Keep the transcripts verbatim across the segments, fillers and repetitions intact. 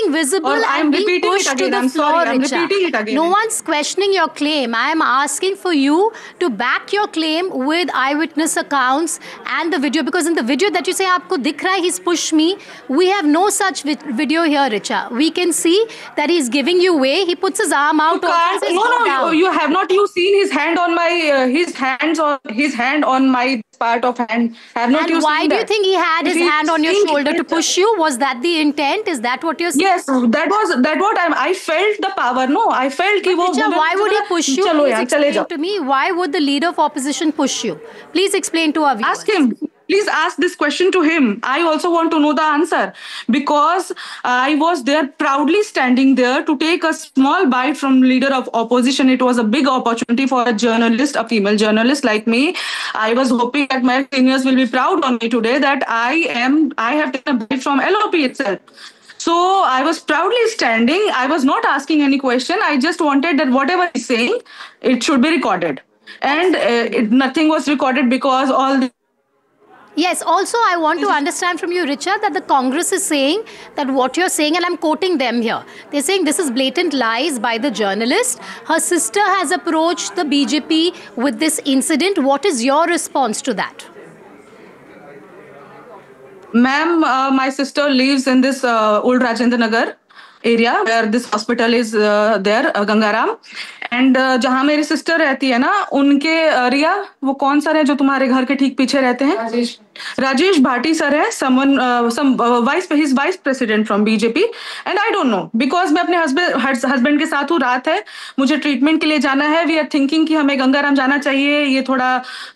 being visible Or and I'm being repeating it pushed to again. the I'm floor, sorry. I'm Richa. repeating it again. No one's questioning your claim. I am asking for you to back your claim with eyewitness accounts and the video, because in the video that you say aapko dikh raha hai, he's pushed me, we have no such vi- video here, Richa. We can see that he's giving you way. He puts his arm out. You also can't. says, No, "Go no. down." You, you have not. You seen his hand on my. Uh, his hands on his hand on my part of hand. Have not you And why seen do you that? think he had If his he hand on your think shoulder to it- push you? Was that the intent? Is that what you're saying? Yes, that was that what I'm. I felt the power. No, I felt कि वो Richa, बोले, why मुझे would he बोला, push you? चलो Please यार, चले explain जाओ. to me. Why would the leader of opposition push you? Please explain to our viewers. Ask him. Please ask this question to him. I also want to know the answer because I was there proudly standing there to take a small bite from leader of opposition. It was a big opportunity for a journalist, a female journalist like me. I was hoping that my seniors will be proud on me today that I am. I have taken a bite from L O P itself. So I was proudly standing. I was not asking any question. I just wanted that whatever he's saying, it should be recorded. And uh, it, nothing was recorded because all the Yes, also I want to understand from you, Richa, that the Congress is saying that what you're saying, and I'm quoting them here, they're saying this is blatant lies by the journalist. Her sister has approached the B J P with this incident. What is your response to that? Ma'am, uh, my sister lives in this uh, old Rajendra Nagar area where this hospital is uh, there, uh, Gangaram. And uh, जहाँ मेरी sister रहती है ना उनके uh, रिया वो कौन sir है जो तुम्हारे घर के ठीक पीछे रहते हैं राजेश राजेश भाटी सर है someone some vice his vice president from BJP and I don't know because मैं अपने हस्बैंड हस्बैंड के साथ हूँ रात है मुझे ट्रीटमेंट के लिए जाना है वी आर थिंकिंग कि हमें गंगाराम जाना चाहिए ये थोड़ा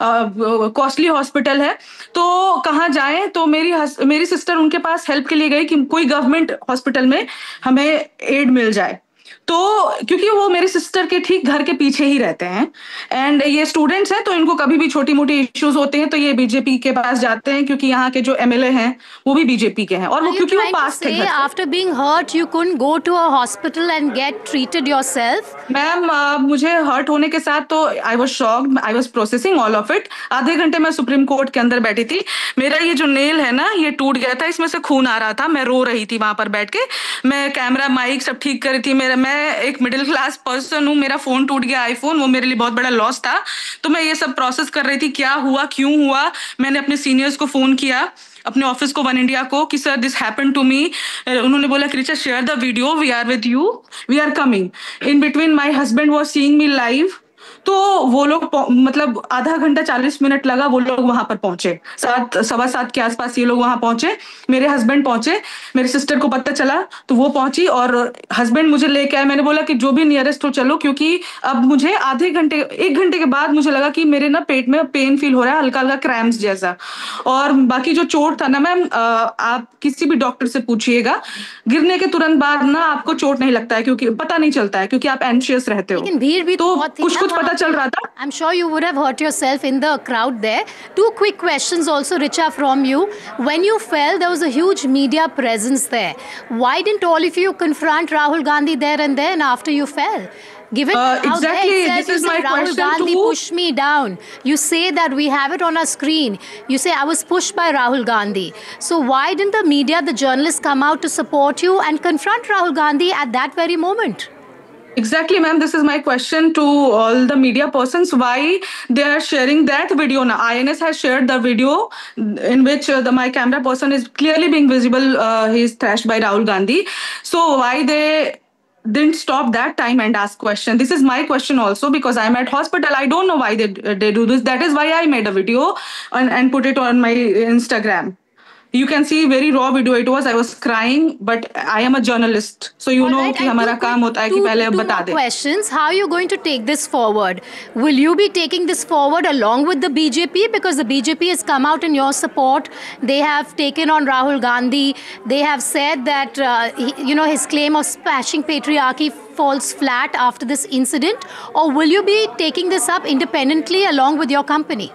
कॉस्टली uh, हॉस्पिटल है तो कहाँ जाएं तो मेरी मेरी सिस्टर उनके पास हेल्प के लिए गई कि कोई गवर्नमेंट हॉस्पिटल में हमें एड मिल जाए तो क्योंकि वो मेरे सिस्टर के ठीक घर के पीछे ही रहते हैं एंड ये स्टूडेंट्स हैं तो इनको कभी भी छोटी मोटी इश्यूज होते हैं तो ये बीजेपी के पास जाते हैं क्योंकि यहाँ के जो एमएलए हैं वो भी बीजेपी के हैं और वो क्योंकि वो पास थे after being heard you couldn't go to a hospital and gate treated yourself ma'am मुझे हर्ट होने के साथ तो I was shocked I was processing all of it आधे घंटे मैं सुप्रीम कोर्ट के अंदर बैठी थी मेरा ये जो नेल है ना ये टूट गया था इसमें से खून आ रहा था मैं रो रही थी वहां पर बैठ के मैं कैमरा माइक सब ठीक कर रही थी मेरा मैं एक मिडिल क्लास पर्सन हूँ मेरा फोन टूट गया आईफोन वो मेरे लिए बहुत बड़ा लॉस था तो मैं ये सब प्रोसेस कर रही थी क्या हुआ क्यों हुआ मैंने अपने सीनियर्स को फोन किया अपने ऑफिस को वन इंडिया को कि sir this happened to me उन्होंने बोला कि Richa share the video we are with you we are coming in between my husband was seeing me live तो वो लोग मतलब आधा घंटा चालीस मिनट लगा वो लोग वहां पर पहुंचे सात सवा सात के आसपास ये लोग वहां पहुंचे मेरे हस्बैंड पहुंचे मेरे सिस्टर को पता चला तो वो पहुंची और हस्बैंड मुझे लेके आए मैंने बोला कि जो भी नियरेस्ट हो चलो क्योंकि अब मुझे आधे घंटे एक घंटे के बाद मुझे लगा कि मेरे ना पेट में पेन फील हो रहा है हल्का हल्का क्रैम्स जैसा और बाकी जो चोट था ना मैम आप किसी भी डॉक्टर से पूछिएगा गिरने के तुरंत बाद ना आपको चोट नहीं लगता है क्योंकि पता नहीं चलता है क्योंकि आप एंशियस रहते हो भीड़ भी तो कुछ कुछ पता चल रहा था I'm sure you would have hurt yourself in the crowd there. Two quick questions also, Richa, from you. When you fell, there was a huge media presence there. Why didn't all of you confront Rahul Gandhi there and then after you fell? Given uh, how exactly, there this is you my say Rahul question Gandhi too. pushed me down. You say that we have it on our screen. You say I was pushed by Rahul Gandhi. So why didn't the media, the journalists come out to support you and confront Rahul Gandhi at that very moment? Exactly, ma'am. This is my question to all the media persons. Why they are sharing that video now? I N S has shared the video in which uh, the my camera person is clearly being visible. Uh, he is thrashed by Rahul Gandhi. So why they didn't stop that time and ask question? This is my question also because I'm at hospital. I don't know why they they do this. That is why I made a video and, and put it on my Instagram. You can see very raw video it was. I was crying, but I am a journalist, so you All know right, कि हमारा काम होता है कि पहले अब बता दे. Questions: how are you going to take this forward? Will you be taking this forward along with the B J P because the B J P has come out in your support? They have taken on Rahul Gandhi. They have said that uh, he, you know his claim of smashing patriarchy falls flat after this incident. Or will you be taking this up independently along with your company?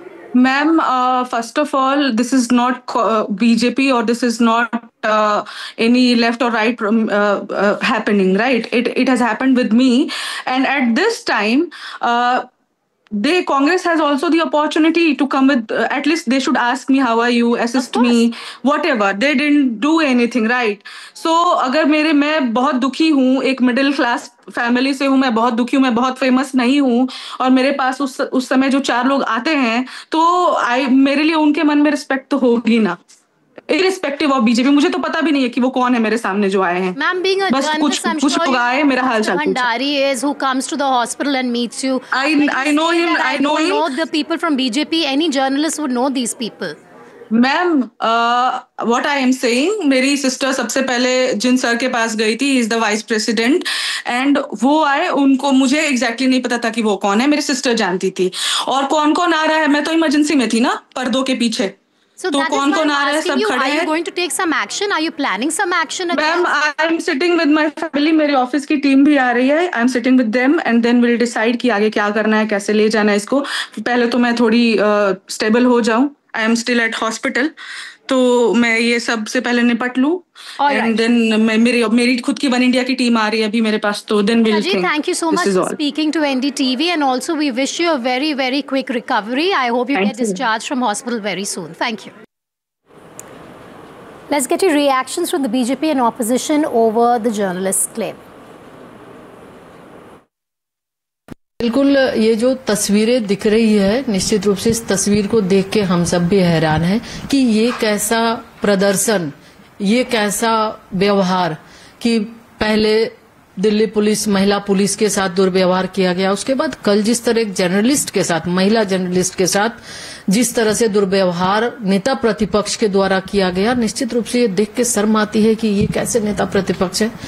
Ma'am, uh, first of all, this is not uh, B J P or this is not uh, any left or right uh, uh, happening, right? It it has happened with me, and at this time, uh, they Congress has also the opportunity to come with uh, at least they should ask me how are you, assist me, whatever. They didn't do anything, right? So अगर मेरे मैं बहुत दुखी हूँ, एक middle class family से हूँ, मैं बहुत दुखी हूँ, मैं बहुत फेमस नहीं हूँ, और मेरे पास उस उस समय जो चार लोग आते हैं, तो आई मेरे लिए उनके मन में रिस्पेक्ट तो होगी ना, इरिस्पेक्टिव ऑफ बीजेपी. मुझे तो पता भी नहीं है कि वो कौन है मेरे सामने जो आए हैं. Ma'am, being a बस कुछ journalist, I'm कुछ sure लोग you आए, know मेरा who हाल चाल पूछा. Bhandari is, who comes to the hospital and meets you. I When you I know say him. that I I know don't him. know the people from B J P. Any journalist would know these people. Ma'am, what I am saying, मेरी sister सबसे पहले जिन sir के पास गई थी, is the vice president, and वो आए. उनको मुझे एग्जैक्टली exactly नहीं पता था कि वो कौन है, मेरी सिस्टर जानती थी. और कौन कौन आ रहा है, मैं तो इमरजेंसी में थी ना, पर्दों के पीछे. So तो that is कौन why कौन I'm आ रहा है, asking सब you, खड़े are you हैं. going to take some action? Are you planning some action ma'am, against? I am sitting with my family, मेरी ऑफिस की टीम भी आ रही है. I am sitting with them and then will decide कि आगे क्या करना है, कैसे ले जाना है इसको. पहले तो मैं थोड़ी स्टेबल uh, हो जाऊं. I am still at hospital, तो मैं ये सब से पहले निपट लूं. All and right. देन मैं मेरी मेरी खुद की वन इंडिया की टीम आ रही है अभी मेरे पास, तो then will Raji, think. thank you so this much is for all. speaking to N D T V, and also we wish you a very, very quick recovery. I hope you Thank get you. discharged from hospital very soon. Thank you. Let's get your reactions from the B J P and opposition over the journalist's claim. बिल्कुल, ये जो तस्वीरें दिख रही है, निश्चित रूप से इस तस्वीर को देख के हम सब भी हैरान हैं कि ये कैसा प्रदर्शन, ये कैसा व्यवहार कि पहले दिल्ली पुलिस, महिला पुलिस के साथ दुर्व्यवहार किया गया, उसके बाद कल जिस तरह एक जर्नलिस्ट के साथ, महिला जर्नलिस्ट के साथ जिस तरह से दुर्व्यवहार नेता प्रतिपक्ष के द्वारा किया गया, निश्चित रूप से ये देख के शर्म आती है कि ये कैसे नेता प्रतिपक्ष है.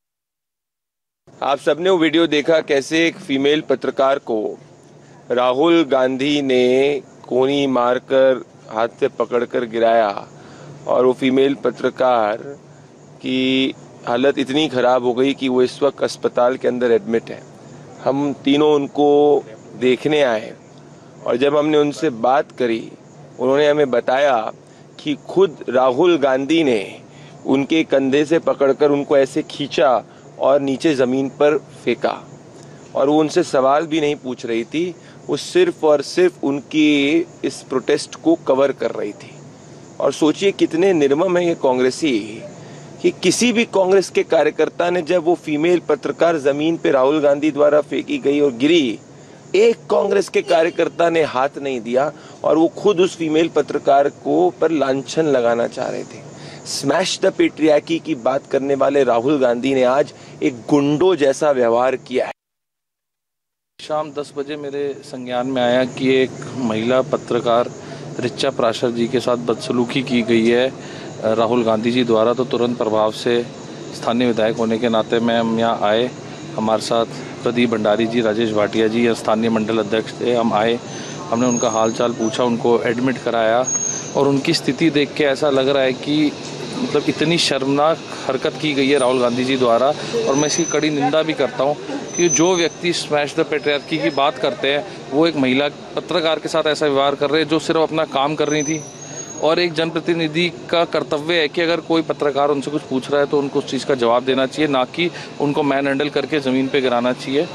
आप सबने वो वीडियो देखा कैसे एक फीमेल पत्रकार को राहुल गांधी ने कोनी मारकर हाथ से पकड़कर गिराया, और वो फीमेल पत्रकार की हालत इतनी खराब हो गई कि वो इस वक्त अस्पताल के अंदर एडमिट है. हम तीनों उनको देखने आए, और जब हमने उनसे बात करी, उन्होंने हमें बताया कि खुद राहुल गांधी ने उनके कंधे से पकड़कर उनको ऐसे खींचा और नीचे ज़मीन पर फेंका, और वो उनसे सवाल भी नहीं पूछ रही थी, वो सिर्फ और सिर्फ उनकी इस प्रोटेस्ट को कवर कर रही थी. और सोचिए कितने निर्मम है ये कांग्रेसी कि किसी भी कांग्रेस के कार्यकर्ता ने, जब वो फीमेल पत्रकार ज़मीन पे राहुल गांधी द्वारा फेंकी गई और गिरी, एक कांग्रेस के कार्यकर्ता ने हाथ नहीं दिया, और वो खुद उस फीमेल पत्रकार को पर लांछन लगाना चाह रहे थे. स्मैश द पेट्रियार्की की बात करने वाले राहुल गांधी ने आज एक गुंडों जैसा व्यवहार किया है. शाम दस बजे मेरे संज्ञान में आया कि एक महिला पत्रकार ऋचा प्राशर जी के साथ बदसलूकी की गई है राहुल गांधी जी द्वारा. तो तुरंत प्रभाव से स्थानीय विधायक होने के नाते मैं हम यहाँ आए. हमारे साथ प्रदीप भंडारी जी, राजेश भाटिया जी स्थानीय मंडल अध्यक्ष थे. हम आए, हमने उनका हालचाल पूछा, उनको एडमिट कराया, और उनकी स्थिति देख के ऐसा लग रहा है कि मतलब इतनी शर्मनाक हरकत की गई है राहुल गांधी जी द्वारा. और मैं इसकी कड़ी निंदा भी करता हूं कि जो व्यक्ति स्मैश द पेट्रियार्की की बात करते हैं, वो एक महिला पत्रकार के साथ ऐसा व्यवहार कर रहे हैं जो सिर्फ अपना काम कर रही थी. और एक जनप्रतिनिधि का कर्तव्य है कि अगर कोई पत्रकार उनसे कुछ पूछ रहा है तो उनको उस चीज़ का जवाब देना चाहिए, ना कि उनको मैन हैंडल करके ज़मीन पर गिराना चाहिए.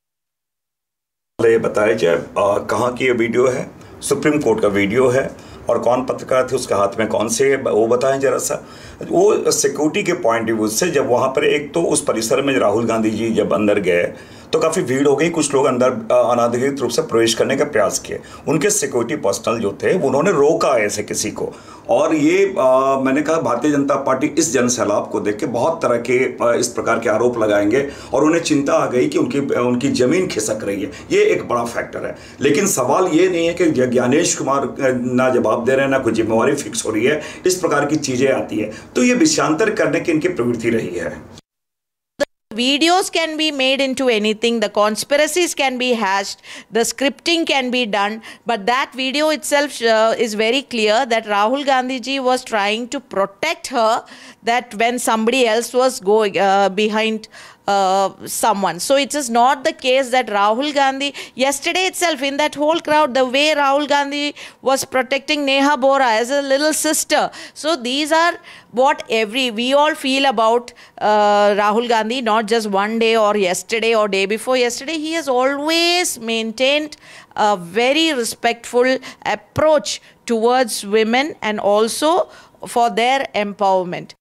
ये बताया जाए कहाँ की ये वीडियो है? सुप्रीम कोर्ट का वीडियो है, और कौन पत्रकार थे, उसके हाथ में कौन से, वो बताएं जरा सा. वो सिक्योरिटी के पॉइंट ऑफ व्यू से जब वहाँ पर एक तो उस परिसर में राहुल गांधी जी जब अंदर गए तो काफ़ी भीड़ हो गई. कुछ लोग अंदर अनाधिकृत रूप से प्रवेश करने का प्रयास किए. उनके सिक्योरिटी पर्सनल जो थे उन्होंने रोका ऐसे किसी को. और ये आ, मैंने कहा भारतीय जनता पार्टी इस जनसैलाब को देख के बहुत तरह के आ, इस प्रकार के आरोप लगाएंगे, और उन्हें चिंता आ गई कि उनकी उनकी ज़मीन खिसक रही है. ये एक बड़ा फैक्टर है. लेकिन सवाल ये नहीं है कि ज्ञानेश कुमार ना जवाब दे रहे हैं, ना कोई जिम्मेवारी फिक्स हो रही है. इस प्रकार की चीज़ें आती है तो ये विषयांतर करने की इनकी प्रवृत्ति रही है. Videos can be made into anything, the conspiracies can be hashed, the scripting can be done, but that video itself uh, is very clear that Rahul Gandhi ji was trying to protect her, that when somebody else was going uh, behind uh, someone. So it is not the case that Rahul Gandhi, yesterday itself in that whole crowd, the way Rahul Gandhi was protecting Neha Bora as a little sister. So these are what every, we all feel about uh, Rahul Gandhi, not just one day or yesterday or day before yesterday. He has always maintained a very respectful approach towards women and also for their empowerment.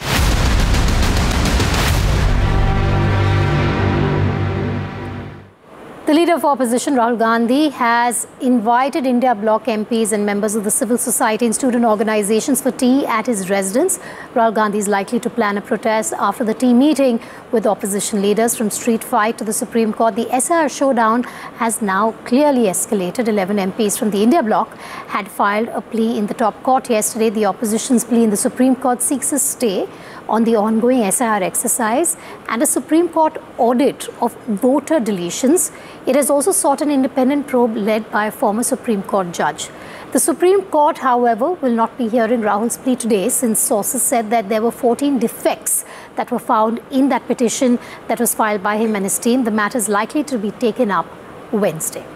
The leader of opposition, Rahul Gandhi, has invited India Bloc M Ps and members of the civil society and student organizations for tea at his residence. Rahul Gandhi is likely to plan a protest after the tea meeting with opposition leaders. From street fight to the Supreme Court, the S I R showdown has now clearly escalated. eleven M Ps from the India Bloc had filed a plea in the top court yesterday. The opposition's plea in the Supreme Court seeks a stay on the ongoing S I R exercise and a Supreme Court audit of voter deletions. It has also sought an independent probe led by a former Supreme Court judge. The Supreme Court, however, will not be hearing Rahul's plea today, since sources said that there were fourteen defects that were found in that petition that was filed by him and his team. The matter is likely to be taken up Wednesday.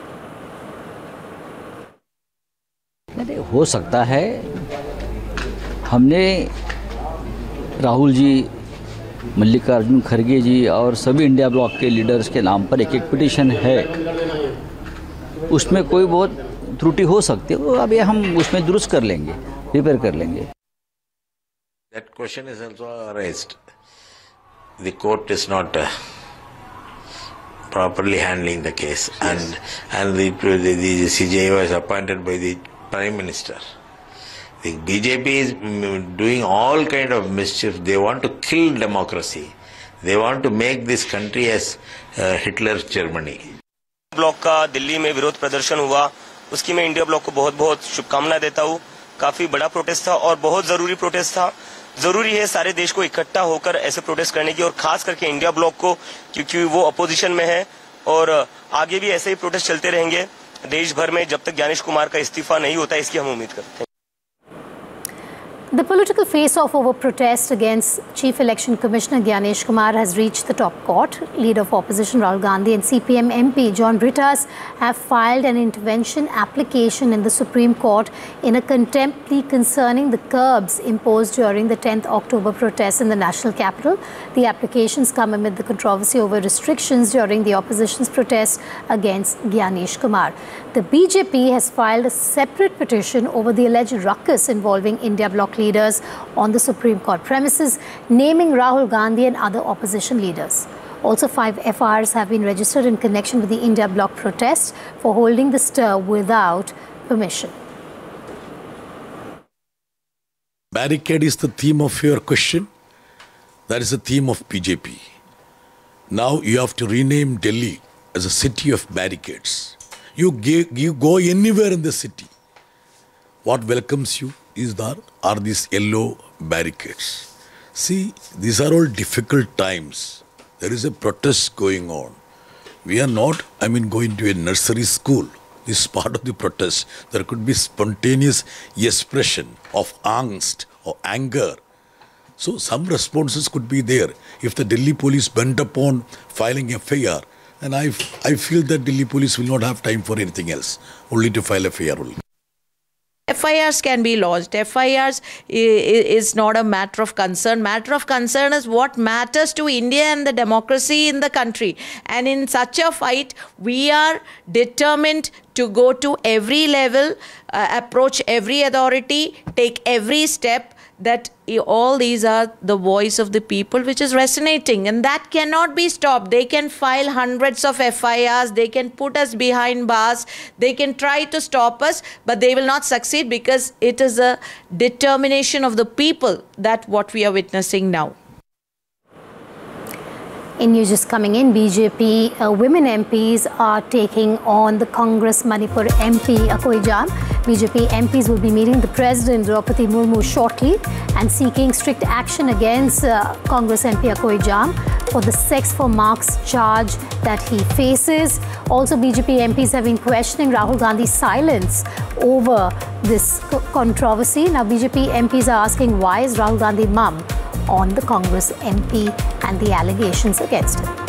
हो सकता है हमने राहुल जी, मल्लिकार्जुन खड़गे जी और सभी India block के leaders के नाम पर एक एक पिटीशन है, उसमें कोई बहुत त्रुटि हो सकती है, अब ये हम उसमें दुरुस्त कर लेंगे, रिपेयर कर लेंगे. That question is also raised. The court is not uh, properly handling the case, and and the, the the C J I was appointed by the Prime Minister. The B J P is doing all kind of mischief. They want to kill democracy. They want to make this country as uh, Hitler's Germany. Block का दिल्ली में विरोध प्रदर्शन हुआ, उसकी मैं India block को बहुत बहुत शुभकामनाएं देता हूँ. काफी बड़ा प्रोटेस्ट था और बहुत जरूरी प्रोटेस्ट था. जरूरी है सारे देश को इकट्ठा होकर ऐसे प्रोटेस्ट करने की, और खास करके इंडिया ब्लॉक को, क्योंकि वो अपोजिशन में है और आगे भी ऐसे ही प्रोटेस्ट चलते रहेंगे देश भर में जब तक ज्ञानेश कुमार का इस्तीफा नहीं होता, इसकी हम उम्मीद करते हैं. The political face-off over protest against Chief Election Commissioner Gyanesh Kumar has reached the top court. Leader of opposition Rahul Gandhi and C P M M P John Brittas have filed an intervention application in the Supreme Court in a contempt plea concerning the curbs imposed during the tenth October protests in the national capital. The applications come amid the controversy over restrictions during the opposition's protest against Gyanesh Kumar. The B J P has filed a separate petition over the alleged ruckus involving India Bloc leaders on the Supreme Court premises, naming Rahul Gandhi and other opposition leaders. Also, five F I Rs have been registered in connection with the India Bloc protests for holding the stir without permission. Barricade is the theme of your question. That is the theme of B J P. Now you have to rename Delhi as a city of barricades. You, give, you go anywhere in the city. What welcomes you is there are these yellow barricades. See, these are all difficult times. There is a protest going on. We are not, I mean, going to a nursery school. This is part of the protest. There could be spontaneous expression of angst or anger. So some responses could be there. If the Delhi police bent upon filing F I R, and I, I feel that Delhi police will not have time for anything else, only to file F I R only. F I Rs can be lodged. F I Rs is not a matter of concern. Matter of concern is what matters to India and the democracy in the country. And in such a fight, we are determined to go to every level, uh, approach every authority, take every step, that all these are the voice of the people which is resonating, and that cannot be stopped. They can file hundreds of F I Rs, they can put us behind bars, they can try to stop us, but they will not succeed, because it is a determination of the people that what we are witnessing now. In news just coming in, B J P uh, women M Ps are taking on the Congress Manipur M P Akoi Jam. B J P M Ps will be meeting the President Draupadi Murmu shortly and seeking strict action against uh, Congress M P Akoi Jam for the sex for marks charge that he faces. Also, B J P M Ps have been questioning Rahul Gandhi's silence over this controversy. Now, B J P M Ps are asking, why is Rahul Gandhi's mum on the Congress M P and the allegations against him.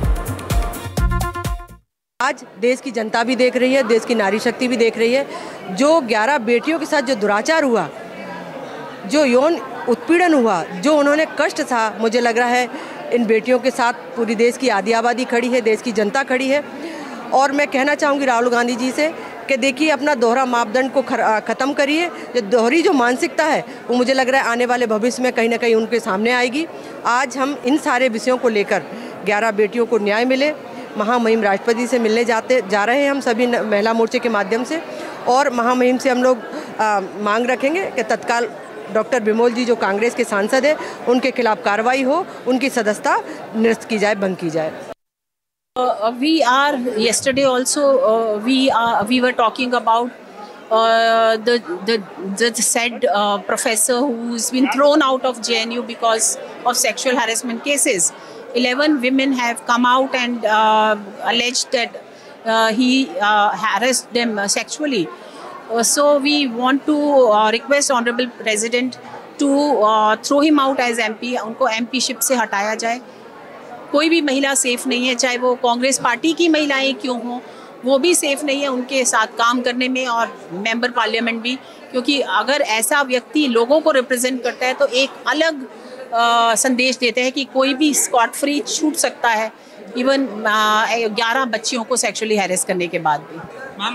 आज देश की जनता भी देख रही है, देश की नारी शक्ति भी देख रही है, जो ग्यारह बेटियों के साथ जो दुराचार हुआ, जो यौन उत्पीड़न हुआ, जो उन्होंने कष्ट था, मुझे लग रहा है इन बेटियों के साथ पूरी देश की आधी आबादी खड़ी है, देश की जनता खड़ी है। और मैं कहना चाहूँगी राहुल गांधी जी से कि देखिए अपना दोहरा मापदंड को ख़त्म करिए। जो दोहरी जो मानसिकता है वो मुझे लग रहा है आने वाले भविष्य में कहीं ना कहीं उनके सामने आएगी। आज हम इन सारे विषयों को लेकर ग्यारह बेटियों को न्याय मिले, महामहिम राष्ट्रपति से मिलने जाते जा रहे हैं हम सभी महिला मोर्चे के माध्यम से, और महामहिम से हम लोग आ, मांग रखेंगे कि तत्काल डॉक्टर बिमोल जी जो कांग्रेस के सांसद है उनके खिलाफ कार्रवाई हो, उनकी सदस्यता निरस्त की जाए, बंद की जाए। Uh, we are yesterday also uh, we are we were talking about uh, the, the the said uh, professor who's been thrown out of J N U because of sexual harassment cases. Eleven women have come out and uh, alleged that uh, he uh, harassed them uh, sexually. Uh, so we want to uh, request Honorable President to uh, throw him out as M P. उनको M P ship से हटाया जाए। कोई भी महिला safe नहीं है, चाहे वो कांग्रेस पार्टी की महिलाएं क्यों हों, वो भी सेफ नहीं है उनके साथ काम करने में, और मेंबर पार्लियामेंट भी, क्योंकि अगर ऐसा व्यक्ति लोगों को रिप्रेजेंट करता है तो एक अलग आ, संदेश देते हैं कि कोई भी स्कॉट फ्री छूट सकता है, इवन ग्यारह बच्चियों को सेक्सुअली हैरेस करने के बाद भी।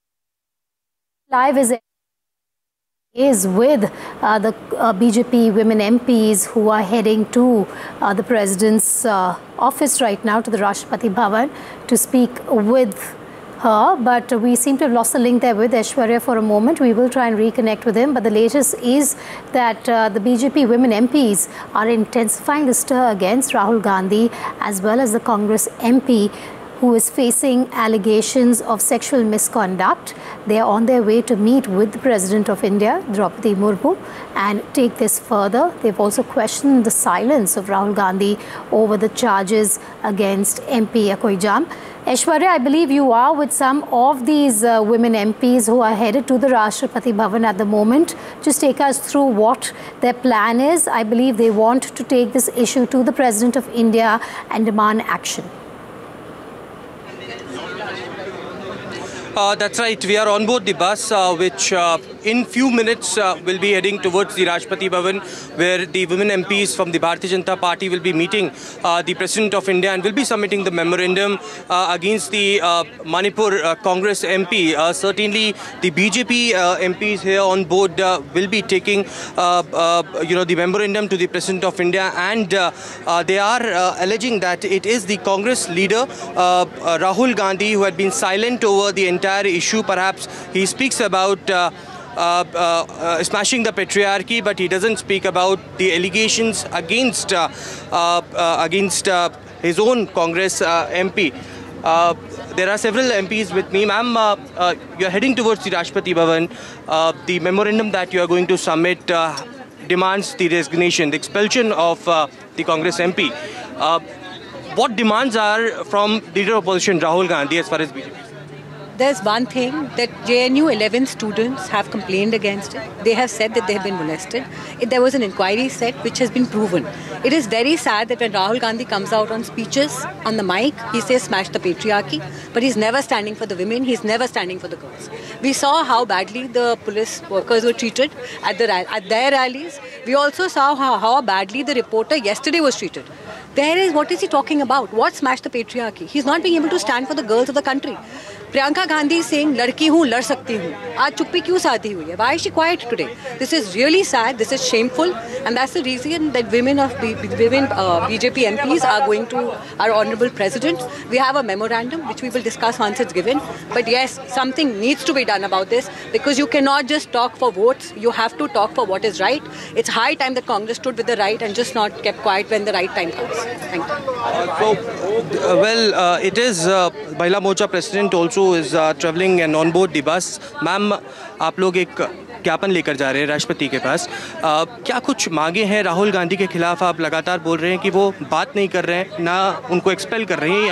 Live is is with uh, the uh, B J P women M Ps who are heading to uh, the President's uh, office right now, to the Rashtrapati Bhavan, to speak with her. But we seem to have lost the link there with Aishwarya for a moment. We will try and reconnect with him. But the latest is that uh, the B J P women M Ps are intensifying the stir against Rahul Gandhi, as well as the Congress M P who is facing allegations of sexual misconduct. They are on their way to meet with the President of India, Draupadi Murmu, and take this further. They've also questioned the silence of Rahul Gandhi over the charges against M P Akoijam. Aishwarya, I believe you are with some of these uh, women M Ps who are headed to the Rashtrapati Bhavan at the moment. Just take us through what their plan is. I believe they want to take this issue to the President of India and demand action. Uh, that's right. We are on board the bus, uh, which uh, in few minutes uh, will be heading towards the Rashtrapati Bhavan, where the women M Ps from the Bharatiya Janata Party will be meeting uh, the President of India and will be submitting the memorandum uh, against the uh, Manipur uh, Congress M P. Uh, certainly, the B J P uh, M Ps here on board uh, will be taking, uh, uh, you know, the memorandum to the President of India, and uh, uh, they are uh, alleging that it is the Congress leader uh, uh, Rahul Gandhi who had been silent over the entire issue. Perhaps he speaks about uh, uh, uh, uh, smashing the patriarchy, but he doesn't speak about the allegations against uh, uh, uh, against uh, his own Congress uh, M P. Uh, there are several M Ps with me. Ma'am, uh, uh, you are heading towards the Rashtrapati Bhavan. Uh, the memorandum that you are going to submit uh, demands the resignation, the expulsion of uh, the Congress M P. Uh, what demands are from leader of opposition Rahul Gandhi as far as B J P? There's one thing that J N U eleven students have complained against it. They have said that they have been molested. There was an inquiry set which has been proven. It is very sad that when Rahul Gandhi comes out on speeches on the mic, he says smash the patriarchy, but he's never standing for the women, he's never standing for the girls. We saw how badly the police workers were treated at, the, at their rallies. We also saw how, how badly the reporter yesterday was treated. There is, what is he talking about? What smash the patriarchy? He's not being able to stand for the girls of the country. Priyanka Gandhi is saying, "Ladki hu, lad sakti hu." Aaj chuppi kyun saadhi hui hai? Why is she quiet today? This is really sad. This is shameful, and that's the reason that women of B women uh, B J P M Ps are going to our honourable president. We have a memorandum which we will discuss once it's given. But yes, something needs to be done about this, because you cannot just talk for votes. You have to talk for what is right. It's high time that Congress stood with the right and just not kept quiet when the right time comes. Thank you. Uh, so, uh, well, uh, it is uh, Mahila Morcha President also is uh, travelling and on board the bus. Ma'am, आप लोग एक ज्ञापन लेकर जा रहे हैं राष्ट्रपति के पास. uh, क्या कुछ मांगे हैं राहुल गांधी के खिलाफ? आप लगातार बोल रहे हैं कि वो बात नहीं कर रहे हैं, ना उनको एक्सपेल कर रहे हैं.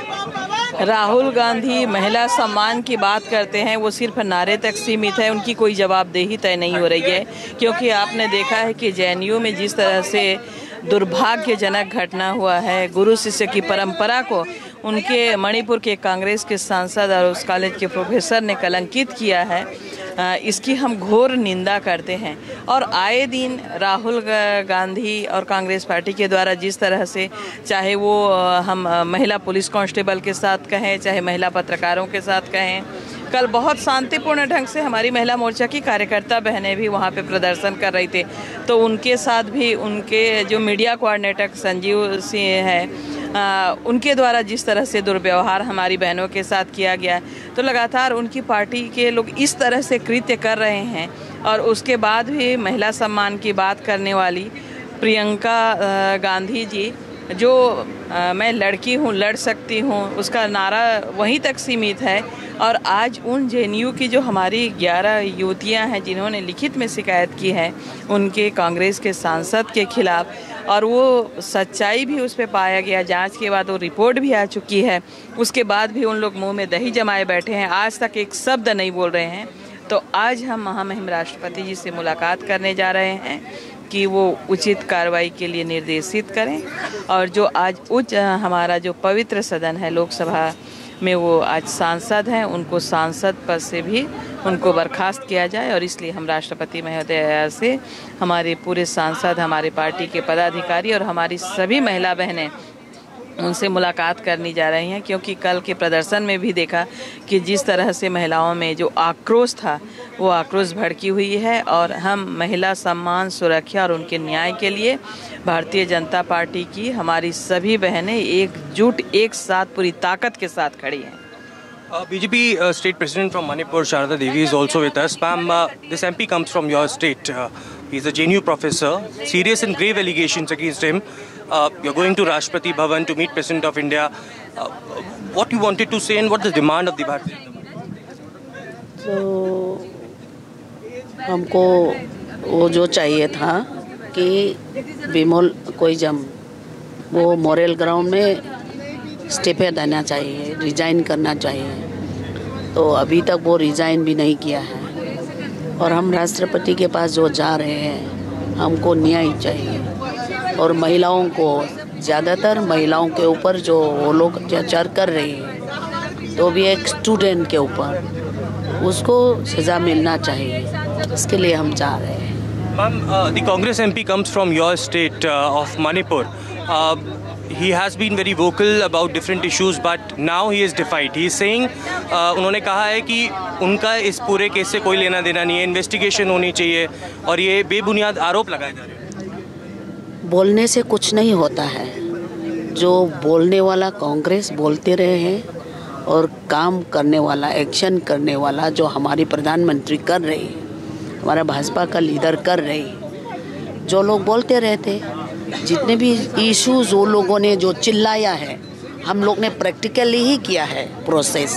आपकी राहुल गांधी महिला सम्मान की बात करते हैं, वो सिर्फ नारे तक सीमित है, उनकी कोई जवाबदेही तय नहीं हो रही है. क्योंकि आपने देखा है कि जे एन यू में जिस तरह से दुर्भाग्यजनक घटना हुआ है। गुरु शिष्य की परंपरा को उनके मणिपुर के कांग्रेस के सांसद और उस कॉलेज के प्रोफेसर ने कलंकित किया है, इसकी हम घोर निंदा करते हैं। और आए दिन राहुल गांधी और कांग्रेस पार्टी के द्वारा जिस तरह से, चाहे वो हम महिला पुलिस कांस्टेबल के साथ कहें, चाहे महिला पत्रकारों के साथ कहें, कल बहुत शांतिपूर्ण ढंग से हमारी महिला मोर्चा की कार्यकर्ता बहनें भी वहाँ पे प्रदर्शन कर रही थे, तो उनके साथ भी उनके जो मीडिया कोऑर्डिनेटर संजीव सिंह है, आ, उनके द्वारा जिस तरह से दुर्व्यवहार हमारी बहनों के साथ किया गया है, तो लगातार उनकी पार्टी के लोग इस तरह से कृत्य कर रहे हैं। और उसके बाद भी महिला सम्मान की बात करने वाली प्रियंका गांधी जी, जो आ, मैं लड़की हूँ, लड़ सकती हूँ, उसका नारा वहीं तक सीमित है। और आज उन जे एन यू की जो हमारी ग्यारह युवतियाँ हैं जिन्होंने लिखित में शिकायत की है उनके कांग्रेस के सांसद के खिलाफ, और वो सच्चाई भी उस पर पाया गया, जांच के बाद वो रिपोर्ट भी आ चुकी है, उसके बाद भी उन लोग मुंह में दही जमाए बैठे हैं, आज तक एक शब्द नहीं बोल रहे हैं। तो आज हम महामहिम राष्ट्रपति जी से मुलाकात करने जा रहे हैं कि वो उचित कार्रवाई के लिए निर्देशित करें, और जो आज उच्च हमारा जो पवित्र सदन है लोकसभा में, वो आज सांसद हैं, उनको सांसद पद से भी उनको बर्खास्त किया जाए। और इसलिए हम राष्ट्रपति महोदय से हमारे पूरे सांसद, हमारे पार्टी के पदाधिकारी और हमारी सभी महिला बहनें उनसे मुलाकात करनी जा रही हैं, क्योंकि कल के प्रदर्शन में भी देखा कि जिस तरह से महिलाओं में जो आक्रोश था वो आक्रोश भड़की हुई है। और हम महिला सम्मान, सुरक्षा और उनके न्याय के लिए भारतीय जनता पार्टी की हमारी सभी बहनें एकजुट एक साथ पूरी ताकत के साथ खड़ी हैं। Uh, B J P uh, State President from Manipur, Sharada Devi, is also with us. Ma'am, uh, this M P comes from your state. Uh, he's a J N U professor. Serious and grave allegations against him. Uh, you're going to Rashtrapati Bhavan to meet President of India. Uh, what you wanted to say and what the demand of the Bharatiya Janata Party? So, हमको वो जो चाहिए था कि विमोल कोई जम वो Morel ground में स्टेपे देना चाहिए, रिजाइन करना चाहिए, तो अभी तक वो रिजाइन भी नहीं किया है। और हम राष्ट्रपति के पास जो जा रहे हैं, हमको न्याय चाहिए। और महिलाओं को, ज़्यादातर महिलाओं के ऊपर जो वो लोग अत्याचार कर रही है, तो भी एक स्टूडेंट के ऊपर उसको सज़ा मिलना चाहिए, इसके लिए हम जा रहे हैं। Ma'am, uh, the Congress M P comes from your state uh, of Manipur. Uh, he has been very vocal about different issues, but now he is defied. He is saying, uh, उन्होंने कहा है कि उनका इस पूरे case से कोई लेना देना नहीं है, इन्वेस्टिगेशन होनी चाहिए, और ये बेबुनियाद आरोप लगाए जा रहे हैं। बोलने से कुछ नहीं होता है, जो बोलने वाला कांग्रेस बोलते रहे हैं, और काम करने वाला, एक्शन करने वाला जो हमारी प्रधानमंत्री कर रही है, हमारा भाजपा का लीडर कर रही है। जो लोग बोलते रहते, जितने भी इश्यूज वो लोगों ने जो चिल्लाया है, हम लोग ने प्रैक्टिकली ही किया है प्रोसेस।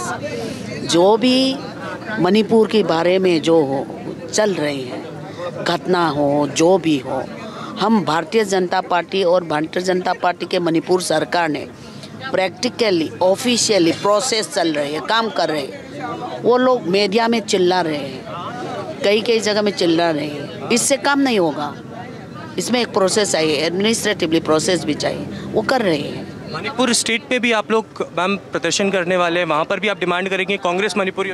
जो भी मणिपुर के बारे में जो हो चल रही है, घटना हो, जो भी हो, हम भारतीय जनता पार्टी और भारतीय जनता पार्टी के मणिपुर सरकार ने प्रैक्टिकली, ऑफिशियली प्रोसेस चल रही है, काम कर रहे हैं। वो लोग मीडिया में चिल्ला रहे हैं, कई कई जगह में चिल्ला रहे हैं, इससे काम नहीं होगा। इसमें एक प्रोसेस चाहिए, एडमिनिस्ट्रेटिवली प्रोसेस भी चाहिए, वो कर रहे हैं। मणिपुर स्टेट में भी आप लोग मैम प्रदर्शन करने वाले हैं, वहाँ पर भी आप डिमांड करेंगे कांग्रेस मणिपुर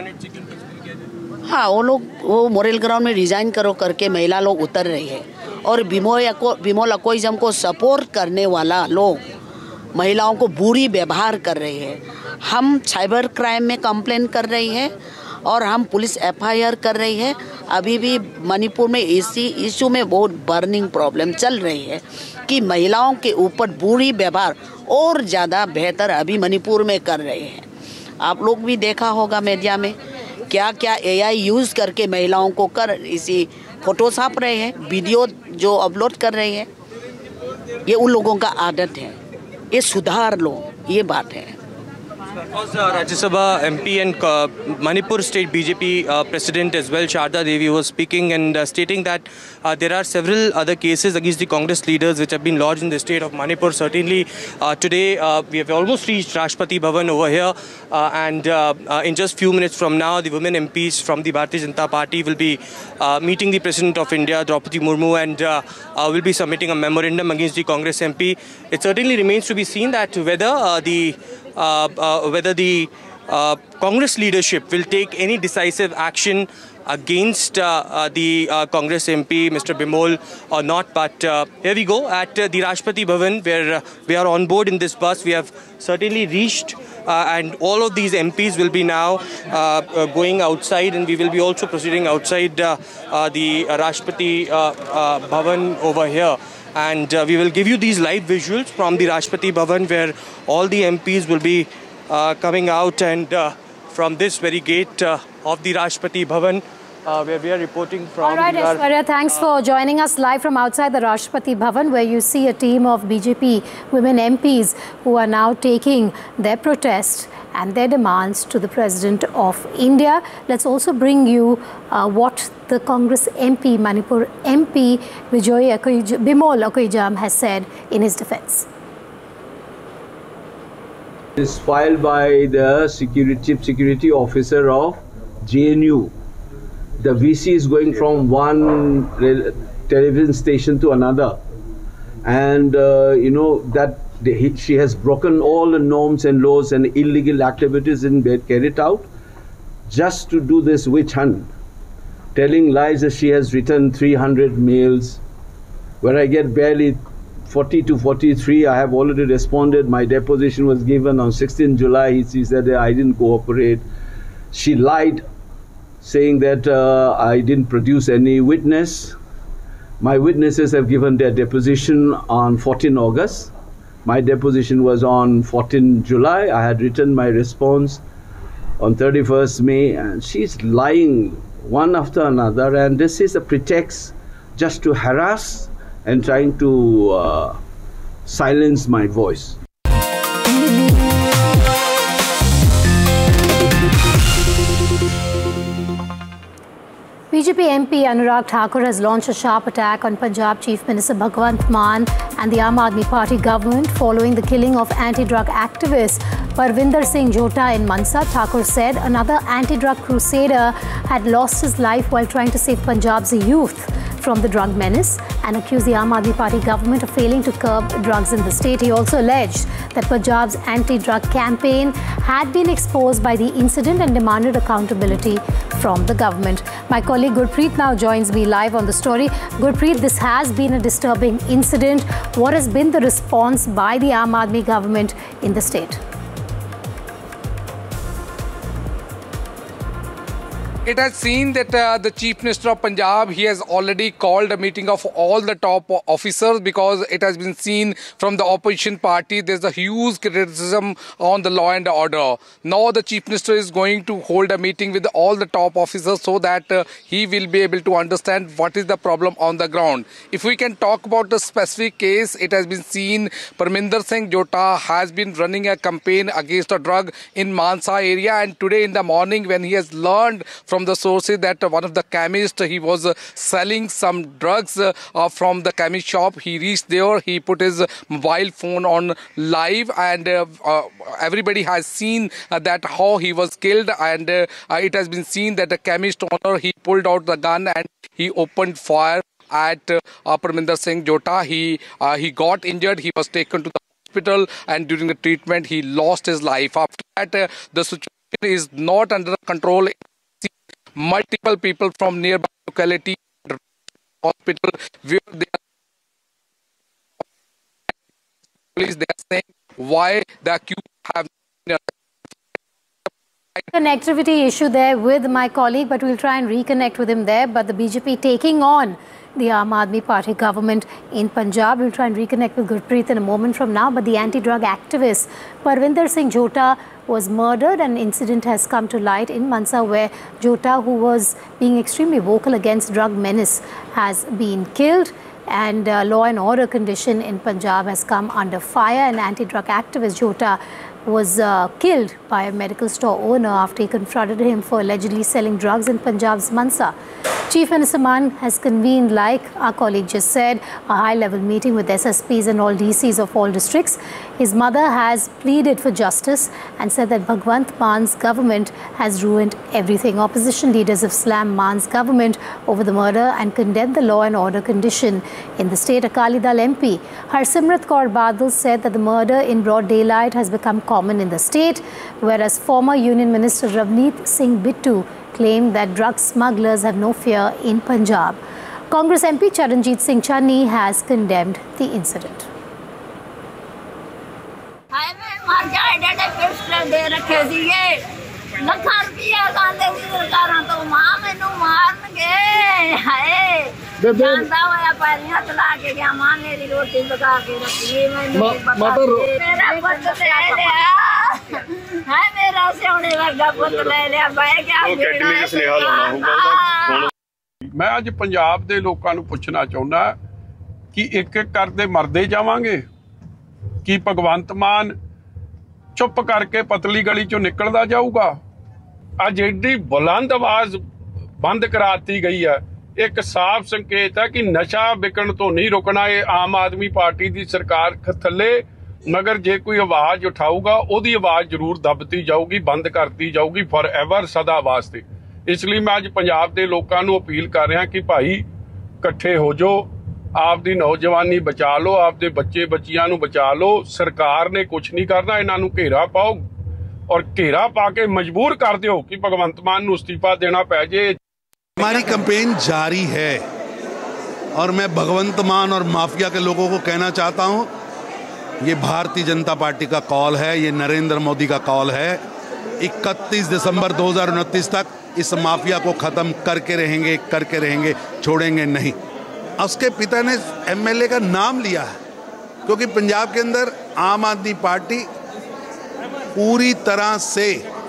यूनिट? हाँ, वो लोग वो मोरेल ग्राउंड में रिजाइन करो करके महिला लोग उतर रही है, और विमोल को विमोल अकोइजम को सपोर्ट करने वाला लोग महिलाओं को बुरी व्यवहार कर रही है। हम साइबर क्राइम में कंप्लेन कर रही है, और हम पुलिस एफ आई आर कर रही है। अभी भी मणिपुर में इसी इशू में बहुत बर्निंग प्रॉब्लम चल रही है कि महिलाओं के ऊपर बुरी व्यवहार और ज़्यादा बेहतर अभी मणिपुर में कर रहे हैं। आप लोग भी देखा होगा मीडिया में क्या क्या ए आई यूज़ करके महिलाओं को कर इसी फोटो छाप रहे हैं, वीडियो जो अपलोड कर रहे हैं। ये उन लोगों का आदत है, ये सुधार लो, ये बात है। Was uh, Rajya Sabha M P and uh, Manipur State B J P uh, President as well, Sharda Devi, was speaking and uh, stating that uh, there are several other cases against the Congress leaders which have been lodged in the state of Manipur. Certainly uh, today uh, we have almost reached Rashtrapati Bhavan over here uh, and uh, uh, in just few minutes from now the women M Ps from the Bharatiya Janata Party will be uh, meeting the President of India, Draupadi Murmu, and uh, uh, will be submitting a memorandum against the Congress M P. It certainly remains to be seen that whether uh, the Uh, uh, whether the uh, Congress leadership will take any decisive action against uh, uh, the uh, Congress M P, Mister Bimol, or not. But uh, here we go at uh, the Rashtrapati Bhavan, where uh, we are on board in this bus. We have certainly reached uh, and all of these M Ps will be now uh, uh, going outside, and we will be also proceeding outside uh, uh, the Rashtrapati uh, uh, Bhavan over here. And uh, we will give you these live visuals from the Rashtrapati Bhavan, where all the M Ps will be uh, coming out, and uh, from this very gate uh, of the Rashtrapati Bhavan, uh, where we are reporting from. All right, Aishwarya, thanks for joining us live from outside the Rashtrapati Bhavan, where you see a team of B J P women M Ps who are now taking their protest and their demands to the President of India. Let's also bring you uh, what the Congress M P, Manipur M P Bijoy Akoijam, Bimol Akoijam has said in his defense. It is filed by the security, chief security officer of J N U. The V C is going from one television station to another, and uh, you know that the, she has broken all the norms and laws, and illegal activities in bed carried out just to do this witch hunt, telling lies that she has written three hundred mails, where I get barely forty to forty-three. I have already responded. My deposition was given on sixteenth July. He said I didn't cooperate. She lied, saying that uh, I didn't produce any witness. My witnesses have given their deposition on fourteenth August. My deposition was on fourteenth July. I had written my response on thirty-first May, and she's lying one after another, and this is a pretext just to harass and trying to uh, silence my voice. B J P M P Anurag Thakur has launched a sharp attack on Punjab Chief Minister Bhagwant Mann and the Aam Aadmi Party government following the killing of anti-drug activist Parvinder Singh Jhota in Mansa. Thakur said another anti-drug crusader had lost his life while trying to save Punjab's youth from the drug menace, and accused the Aam Aadmi Party government of failing to curb drugs in the state. He also alleged that Punjab's anti-drug campaign had been exposed by the incident and demanded accountability from the government. My colleague Gurpreet now joins me live on the story. Gurpreet, this has been a disturbing incident. What has been the response by the Aam Aadmi government in the state? It has seen that uh, the Chief Minister of Punjab, he has already called a meeting of all the top officers, because it has been seen from the opposition party there's a huge criticism on the law and order. Now the Chief Minister is going to hold a meeting with all the top officers so that uh, he will be able to understand what is the problem on the ground. If we can talk about the specific case, it has been seen Parvinder Singh Jhota has been running a campaign against a drug in Mansa area, and today in the morning when he has learned from From the sources that uh, one of the chemists, he was uh, selling some drugs uh, uh, from the chemist shop. He reached there, he put his mobile phone on live, and uh, uh, everybody has seen uh, that how he was killed, and uh, uh, it has been seen that the chemist owner, he pulled out the gun and he opened fire at uh, Parvinder Singh Jhota. He, uh, he got injured, he was taken to the hospital, and during the treatment he lost his life. After that, uh, the situation is not under control. Multiple people from nearby locality hospital where they are, police, they are saying why the accused have connectivity issue there with my colleague, but we'll try and reconnect with him there. But the B J P taking on the Aam Aadmi Party government in Punjab. We'll try and reconnect with Gurpreet in a moment from now. But the anti-drug activist Parvinder Singh Jhota was murdered. An incident has come to light in Mansa where Jhota, who was being extremely vocal against drug menace, has been killed. and uh, law and order condition in Punjab has come under fire. An anti-drug activist, Jota, was uh, killed by a medical store owner after he confronted him for allegedly selling drugs in Punjab's Mansa. Chief Minister Man has convened, like our colleague just said, a high-level meeting with S S Ps and all D Cs of all districts. His mother has pleaded for justice and said that Bhagwant Man's government has ruined everything. Opposition leaders have slammed Man's government over the murder and condemned the law and order condition in the state. Akali Dal M P Harsimrat Kaur Badal said that the murder in broad daylight has become common in the state, whereas former Union Minister Ravneet Singh Bittu claimed that drug smugglers have no fear in Punjab. Congress M P Charanjit Singh Channi has condemned the incident. ਮੈਂ ਅੱਜ ਪੰਜਾਬ ਦੇ ਲੋਕਾਂ ਨੂੰ ਪੁੱਛਣਾ ਚਾਹੁੰਦਾ ਕਿ ਇੱਕ ਇੱਕ ਕਰਦੇ ਮਰਦੇ ਜਾਵਾਂਗੇ ਕਿ ਭਗਵੰਤ ਮਾਨ ਚੁੱਪ ਕਰਕੇ ਪਤਲੀ ਗਲੀ ਚੋਂ ਨਿਕਲਦਾ ਜਾਊਗਾ। ਅੱਜ ਏਡੀ ਬੁਲੰਦ ਆਵਾਜ਼ ਬੰਦ ਕਰਾਤੀ ਗਈ ਹੈ, ਇੱਕ ਸਾਫ਼ ਸੰਕੇਤ ਹੈ ਕਿ ਨਸ਼ਾ ਵਿਕਣ ਤੋਂ ਨਹੀਂ ਰੁਕਣਾ। ਇਹ ਆਮ ਆਦਮੀ ਪਾਰਟੀ ਦੀ ਸਰਕਾਰ ਥੱਲੇ ਮਗਰ ਜੇ ਕੋਈ ਆਵਾਜ਼ ਉਠਾਊਗਾ ਉਹਦੀ ਆਵਾਜ਼ ਜ਼ਰੂਰ ਦਬਤੀ ਜਾਊਗੀ, ਬੰਦ ਕਰਤੀ ਜਾਊਗੀ ਫॉर एवर ਸਦਾ ਵਾਸਤੇ। ਇਸ ਲਈ ਮੈਂ ਅੱਜ ਪੰਜਾਬ ਦੇ ਲੋਕਾਂ ਨੂੰ ਅਪੀਲ ਕਰ ਰਿਹਾ ਕਿ ਭਾਈ ਇਕੱਠੇ ਹੋ ਜਾਓ, ਆਪਦੀ ਨੌਜਵਾਨੀ ਬਚਾ ਲਓ, ਆਪਦੇ ਬੱਚੇ ਬੱਚੀਆਂ ਨੂੰ ਬਚਾ ਲਓ। ਸਰਕਾਰ ਨੇ ਕੁਝ ਨਹੀਂ ਕਰਨਾ, ਇਹਨਾਂ ਨੂੰ ਘੇਰਾ ਪਾਓ ਔਰ ਘੇਰਾ ਪਾ ਕੇ ਮਜਬੂਰ ਕਰ ਦਿਓ ਕਿ ਭਗਵੰਤ ਮਾਨ ਨੂੰ ਅਸਤੀਫਾ देना पै जे। हमारी कैंपेन जारी है और मैं भगवंत मान और माफिया के लोगों को कहना चाहता हूं, ये भारतीय जनता पार्टी का कॉल है, ये नरेंद्र मोदी का कॉल है। इकतीस दिसंबर दो हज़ार उनतीस तक इस माफिया को ख़त्म करके रहेंगे करके रहेंगे छोड़ेंगे नहीं। उसके पिता ने एमएलए का नाम लिया है क्योंकि पंजाब के अंदर आम आदमी पार्टी पूरी तरह से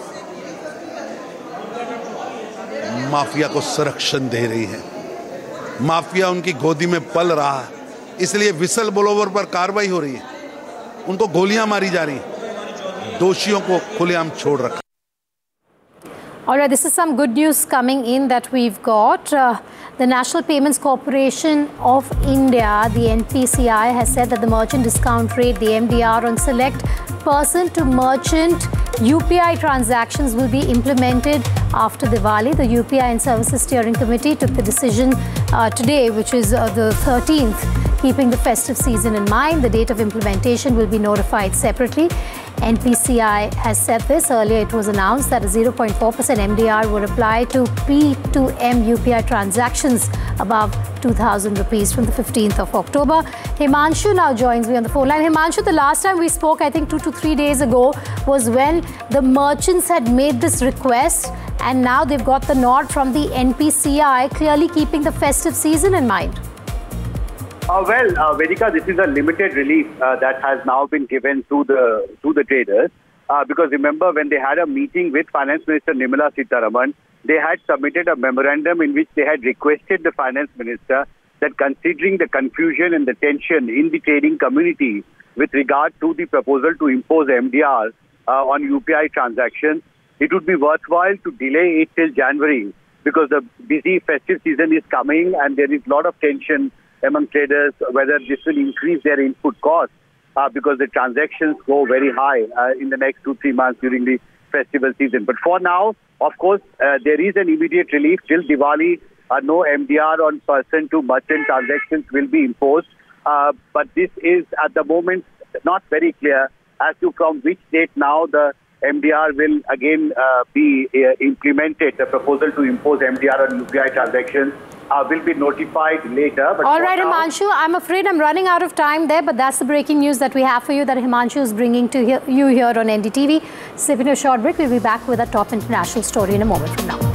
माफिया को संरक्षण दे रही है। माफिया उनकी गोदी में पल रहा है, इसलिए विसल ब्लोवर पर कार्रवाई हो रही है, उनको गोलियां मारी जा रही हैं, दोषियों को खुलेआम छोड़ रखा। All right, this is some good news coming in that we've got. Uh, the National Payments Corporation of India, the N P C I, has said that the merchant discount rate, the M D R, on select person-to-merchant U P I transactions will be implemented after Diwali. The U P I and Services Steering Committee took the decision uh, today, which is uh, the thirteenth, keeping the festive season in mind. The date of implementation will be notified separately. N P C I has said this. Earlier it was announced that a zero point four percent M D R would apply to P two M U P I transactions above two thousand rupees from the fifteenth of October. Himanshu now joins me on the phone line. Himanshu, the last time we spoke, I think two to three days ago, was when the merchants had made this request, and now they've got the nod from the N P C I, clearly keeping the festive season in mind. Uh, well, uh, Vedika, this is a limited relief uh, that has now been given to the to the traders. Uh, because remember, when they had a meeting with Finance Minister Nirmala Sitharaman, they had submitted a memorandum in which they had requested the Finance Minister that considering the confusion and the tension in the trading community with regard to the proposal to impose M D R uh, on U P I transactions, it would be worthwhile to delay it till January because the busy festive season is coming and there is a lot of tension among traders whether this will increase their input costs uh, because the transactions go very high uh, in the next two, three months during the festival season. But for now, of course, uh, there is an immediate relief. Till Diwali, uh, no M D R on person to merchant transactions will be imposed. Uh, but this is at the moment not very clear as to from which date now the M D R will again uh, be uh, implemented. The proposal to impose M D R on U P I transactions Uh, will be notified later. But all right, now, Himanshu, I'm afraid I'm running out of time there, but that's the breaking news that we have for you that Himanshu is bringing to you here on N D T V. Sipping a short break, we'll be back with a top international story in a moment from now.